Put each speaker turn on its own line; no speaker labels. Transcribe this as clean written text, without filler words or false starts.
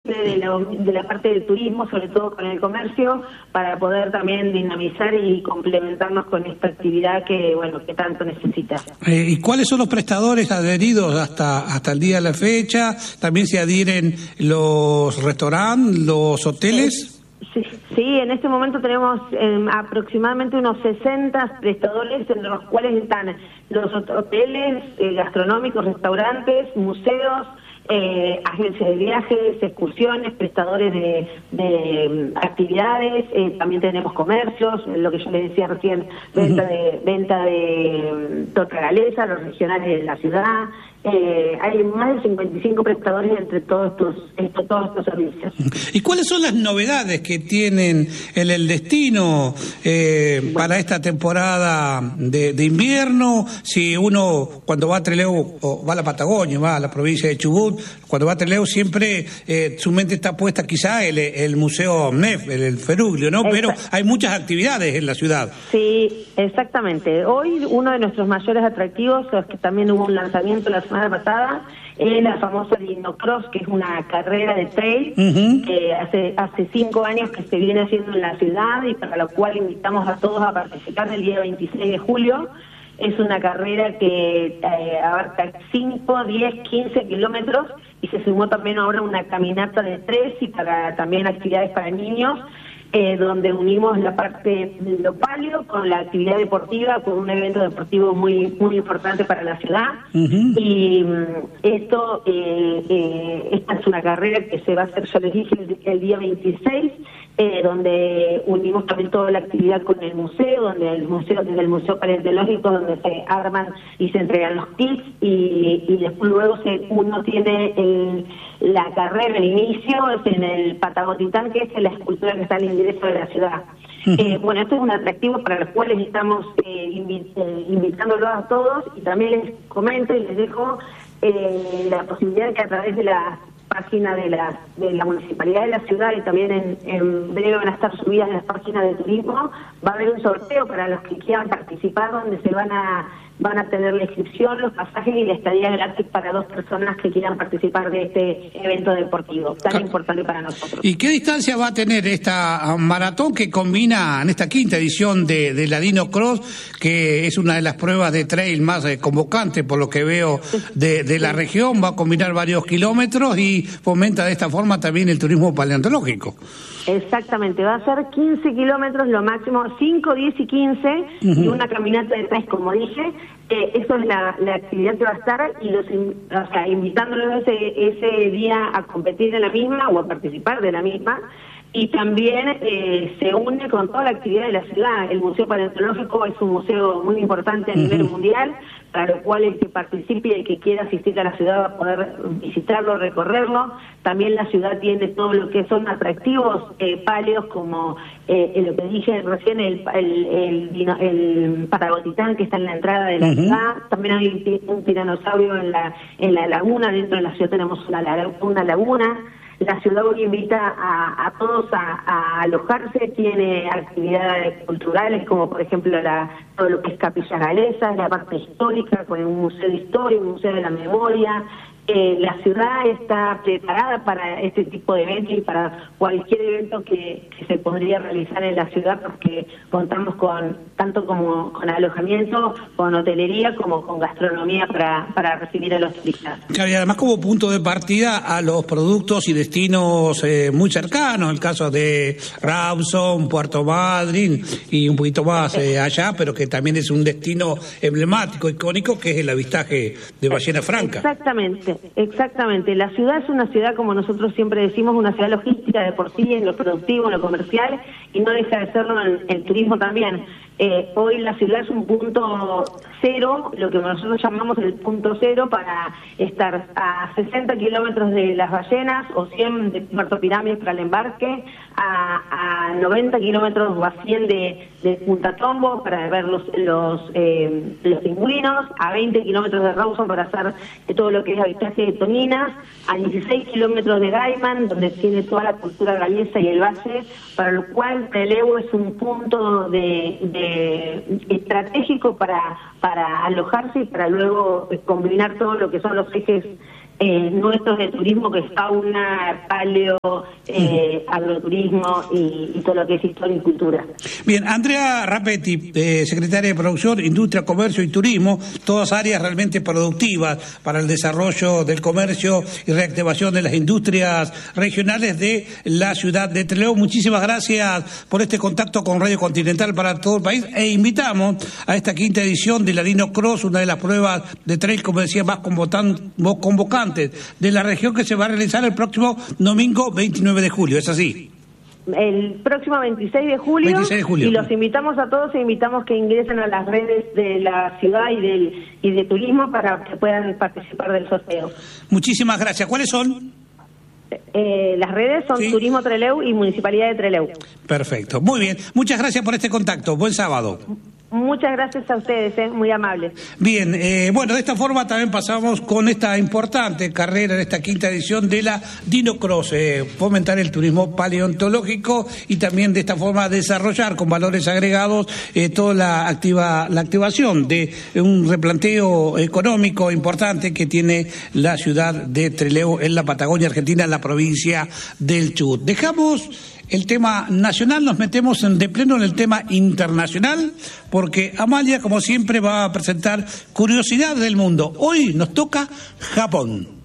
de la parte del turismo, sobre todo con el comercio, para poder también dinamizar y complementarnos con esta actividad que tanto necesita.
¿Y cuáles son los prestadores adheridos hasta el día de la fecha? ¿También se adhieren los restaurantes, los hoteles?
Sí, en este momento tenemos aproximadamente unos 60 prestadores, entre los cuales están los hoteles, gastronómicos, restaurantes, museos, agencias de viajes, excursiones, prestadores de actividades, también tenemos comercios, lo que yo les decía recién, venta de torta galesa, los regionales de la ciudad. Hay más de 55 prestadores entre todos estos servicios.
¿Y cuáles son las novedades que tienen en el destino para esta temporada de invierno? Si uno cuando va a Trelew o va a la Patagonia, va a la provincia de Chubut, cuando va a Trelew siempre su mente está puesta quizá el Museo Omnef, el Feruglio, ¿no? Pero hay muchas actividades en la ciudad.
Sí, exactamente. Hoy uno de nuestros mayores atractivos, es que también hubo un lanzamiento la semana pasada, es la famosa Dinocross, que es una carrera de trail que hace 5 años que se viene haciendo en la ciudad y para la cual invitamos a todos a participar el día 26 de julio. Es una carrera que abarca 5, 10, 15 kilómetros y se sumó también ahora una caminata de 3 y también actividades para niños, donde unimos la parte de lo paleo con la actividad deportiva, con un evento deportivo muy muy importante para la ciudad. Y esta es una carrera que se va a hacer, yo les dije, el día 26, donde unimos también toda la actividad con el museo, desde el Museo Paleontológico, donde se arman y se entregan los kits, y después luego uno tiene la carrera, el inicio, es en el Patagotitán, que es la escultura que está al ingreso de la ciudad. Esto es un atractivo para los cuales estamos invitándolos a todos, y también les comento y les dejo la posibilidad de que a través de la página de la Municipalidad de la ciudad, y también en breve van a estar subidas en las páginas de turismo, va a haber un sorteo para los que quieran participar, donde se van a tener la inscripción, los pasajes y la estadía gratis para 2 personas que quieran participar de este evento deportivo tan importante para nosotros.
¿Y qué distancia va a tener esta maratón que combina en esta 5ª edición de la Dinocross, que es una de las pruebas de trail más convocantes por lo que veo de la región? Va a combinar varios kilómetros y fomenta de esta forma también el turismo paleontológico.
Exactamente, va a ser 15 kilómetros lo máximo, 5, 10 y 15, y una caminata de 3, como dije. Eso es la actividad que va a estar, y invitándolos ese día a competir en la misma o a participar de la misma. Y también se une con toda la actividad de la ciudad. El Museo Paleontológico es un museo muy importante a nivel mundial, para lo cual el que participe y el que quiera asistir a la ciudad va a poder visitarlo, recorrerlo. También la ciudad tiene todo lo que son atractivos paleos, como lo que dije recién, el Patagotitán, que está en la entrada de la ciudad. También hay un tiranosaurio en la laguna. Dentro de la ciudad tenemos una laguna. La ciudad hoy invita a todos a alojarse, tiene actividades culturales como por ejemplo todo lo que es Capilla Galesa, la parte histórica con un museo de historia, un museo de la memoria. La ciudad está preparada para este tipo de eventos y para cualquier evento que se podría realizar en la ciudad, porque contamos tanto como con alojamiento, con hotelería, como con gastronomía para recibir a los turistas.
Claro, y además como punto de partida a los productos y destinos muy cercanos, el caso de Rawson, Puerto Madryn y un poquito más allá, pero que también es un destino emblemático, icónico, que es el avistaje de Ballena Franca.
Exactamente. La ciudad es una ciudad, como nosotros siempre decimos, una ciudad logística de por sí, en lo productivo, en lo comercial, y no deja de serlo en el turismo también. Hoy la ciudad es un punto cero, lo que nosotros llamamos el punto cero, para estar a 60 kilómetros de las ballenas o 100 de Puerto Pirámides para el embarque, a 90 kilómetros o a 100 de Punta Tombo para ver los pingüinos, a 20 kilómetros de Rawson para hacer todo lo que es avistaje de toninas, a 16 kilómetros de Gaiman, donde tiene toda la cultura galesa y el valle, para lo cual Trelew es un punto estratégico para alojarse y para luego combinar todo lo que son los ejes nuestros de turismo, que es fauna, paleo, agroturismo y todo lo que es historia y cultura.
Bien, Andrea Rapetti, secretaria de Producción, Industria, Comercio y Turismo, todas áreas realmente productivas para el desarrollo del comercio y reactivación de las industrias regionales de la ciudad de Trelew. Muchísimas gracias por este contacto con Radio Continental para todo el país, e invitamos a esta quinta edición de la Dino Cross, una de las pruebas de trail, como decía, más convocantes de la región, que se va a realizar el próximo domingo 29 de julio, ¿es así?
El próximo 26 de julio,
26 de julio.
Y los invitamos a todos, e invitamos que ingresen a las redes de la ciudad y de turismo para que puedan participar del sorteo.
Muchísimas gracias. ¿Cuáles son?
Las redes son Turismo Trelew y Municipalidad de Trelew.
Perfecto, muy bien. Muchas gracias por este contacto. Buen sábado.
Muchas gracias a ustedes, muy amables.
Bien, bueno, de esta forma también pasamos con esta importante carrera en esta quinta edición de la Dino Cross, fomentar el turismo paleontológico y también de esta forma desarrollar con valores agregados toda la activación de un replanteo económico importante que tiene la ciudad de Trelew en la Patagonia Argentina, en la provincia del Chubut. Dejamos el tema nacional, nos metemos de pleno en el tema internacional, porque Amalia, como siempre, va a presentar curiosidades del mundo. Hoy nos toca Japón.